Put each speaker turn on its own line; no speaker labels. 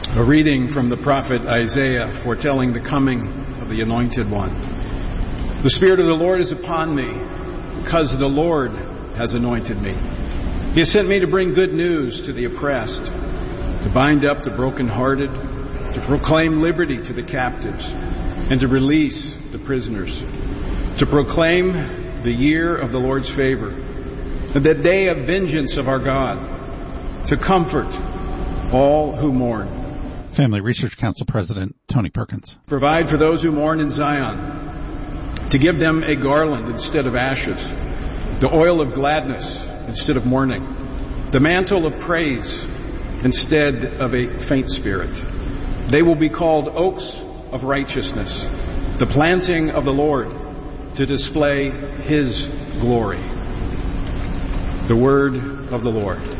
A reading from the prophet Isaiah foretelling the coming of the Anointed One. The Spirit of the Lord is upon me, because the Lord has anointed me. He has sent me to bring good news to the oppressed, to bind up the brokenhearted, to proclaim liberty to the captives, and to release the prisoners, to proclaim the year of the Lord's favor, and the day of vengeance of our God, to comfort all who mourn.
Family Research Council President Tony Perkins.
Provide for those who mourn in Zion, to give them a garland instead of ashes, the oil of gladness instead of mourning, the mantle of praise instead of a faint spirit. They will be called oaks of righteousness, the planting of the Lord to display His glory. The word of the Lord.